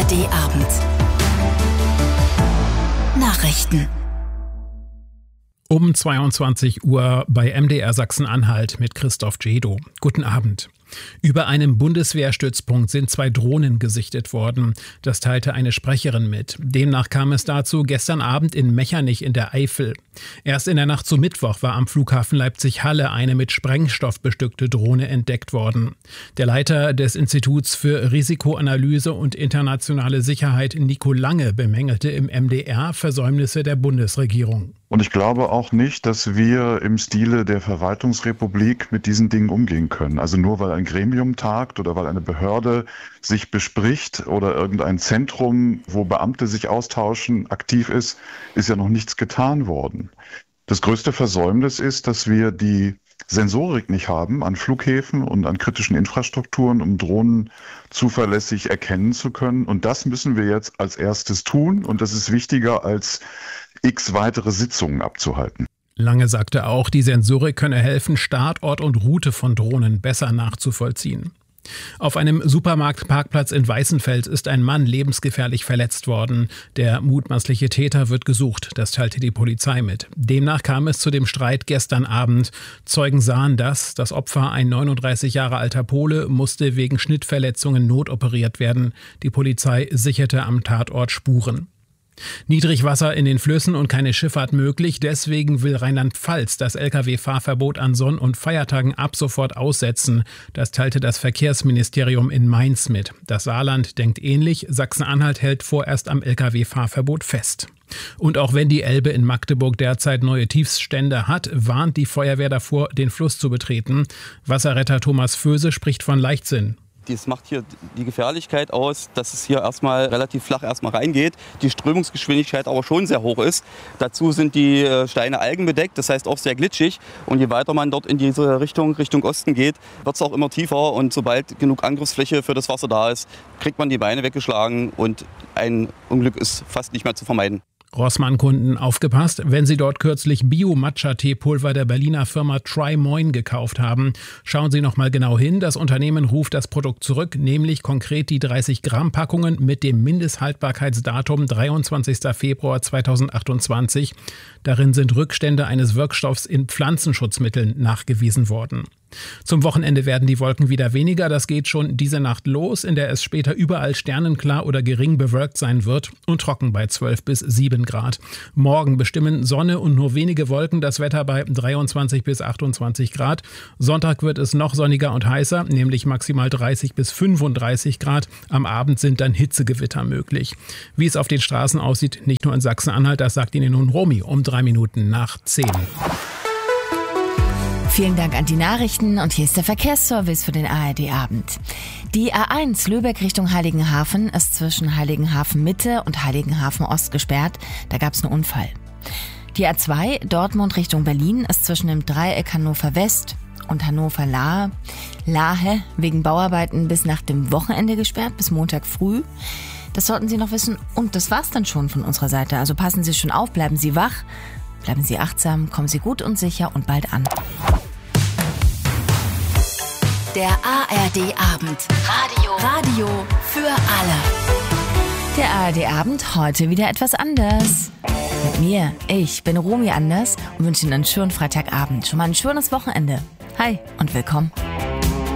ARD-Abend. Nachrichten. Um 22 Uhr bei MDR Sachsen-Anhalt mit Christoph Djedo. Guten Abend. Über einem Bundeswehrstützpunkt sind 2 Drohnen gesichtet worden. Das teilte eine Sprecherin mit. Demnach kam es dazu gestern Abend in Mechernich in der Eifel. Erst in der Nacht zu Mittwoch war am Flughafen Leipzig-Halle eine mit Sprengstoff bestückte Drohne entdeckt worden. Der Leiter des Instituts für Risikoanalyse und internationale Sicherheit, Nico Lange, bemängelte im MDR Versäumnisse der Bundesregierung. Und ich glaube auch nicht, dass wir im Stile der Verwaltungsrepublik mit diesen Dingen umgehen können. Also nur weil ein Gremium tagt oder weil eine Behörde sich bespricht oder irgendein Zentrum, wo Beamte sich austauschen, aktiv ist, ist ja noch nichts getan worden. Das größte Versäumnis ist, dass wir die Sensorik nicht haben an Flughäfen und an kritischen Infrastrukturen, um Drohnen zuverlässig erkennen zu können. Und das müssen wir jetzt als erstes tun. Und das ist wichtiger als x weitere Sitzungen abzuhalten. Lange sagte auch, die Sensorik könne helfen, Startort und Route von Drohnen besser nachzuvollziehen. Auf einem Supermarktparkplatz in Weißenfels ist ein Mann lebensgefährlich verletzt worden. Der mutmaßliche Täter wird gesucht, das teilte die Polizei mit. Demnach kam es zu dem Streit gestern Abend. Zeugen sahen das Opfer, ein 39 Jahre alter Pole, musste wegen Schnittverletzungen notoperiert werden. Die Polizei sicherte am Tatort Spuren. Niedrigwasser in den Flüssen und keine Schifffahrt möglich. Deswegen will Rheinland-Pfalz das Lkw-Fahrverbot an Sonn- und Feiertagen ab sofort aussetzen. Das teilte das Verkehrsministerium in Mainz mit. Das Saarland denkt ähnlich. Sachsen-Anhalt hält vorerst am Lkw-Fahrverbot fest. Und auch wenn die Elbe in Magdeburg derzeit neue Tiefststände hat, warnt die Feuerwehr davor, den Fluss zu betreten. Wasserretter Thomas Föse spricht von Leichtsinn. Das macht hier die Gefährlichkeit aus, dass es hier erstmal relativ flach reingeht, die Strömungsgeschwindigkeit aber schon sehr hoch ist. Dazu sind die Steine algenbedeckt, das heißt auch sehr glitschig. Und je weiter man dort in diese Richtung Osten geht, wird es auch immer tiefer. Und sobald genug Angriffsfläche für das Wasser da ist, kriegt man die Beine weggeschlagen und ein Unglück ist fast nicht mehr zu vermeiden. Rossmann-Kunden aufgepasst, wenn Sie dort kürzlich Bio-Matcha-Teepulver der Berliner Firma Try Moin gekauft haben. Schauen Sie noch mal genau hin, das Unternehmen ruft das Produkt zurück, nämlich konkret die 30-Gramm-Packungen mit dem Mindesthaltbarkeitsdatum 23. Februar 2028. Darin sind Rückstände eines Wirkstoffs in Pflanzenschutzmitteln nachgewiesen worden. Zum Wochenende werden die Wolken wieder weniger. Das geht schon diese Nacht los, in der es später überall sternenklar oder gering bewölkt sein wird und trocken bei 12 bis 7 Grad. Morgen bestimmen Sonne und nur wenige Wolken das Wetter bei 23 bis 28 Grad. Sonntag wird es noch sonniger und heißer, nämlich maximal 30 bis 35 Grad. Am Abend sind dann Hitzegewitter möglich. Wie es auf den Straßen aussieht, nicht nur in Sachsen-Anhalt, das sagt Ihnen nun Romy um 3 Minuten nach 10. Vielen Dank an die Nachrichten und hier ist der Verkehrsservice für den ARD-Abend. Die A1 Lübeck Richtung Heiligenhafen ist zwischen Heiligenhafen Mitte und Heiligenhafen Ost gesperrt. Da gab es einen Unfall. Die A2 Dortmund Richtung Berlin ist zwischen dem Dreieck Hannover West und Hannover Lahe wegen Bauarbeiten bis nach dem Wochenende gesperrt, bis Montag früh. Das sollten Sie noch wissen und das war's dann schon von unserer Seite. Also passen Sie schon auf, bleiben Sie wach, bleiben Sie achtsam, kommen Sie gut und sicher und bald an. Der ARD-Abend. Radio für alle. Der ARD-Abend heute wieder etwas anders. Mit mir, ich bin Romy Anders und wünsche Ihnen einen schönen Freitagabend. Schon mal ein schönes Wochenende. Hi und willkommen.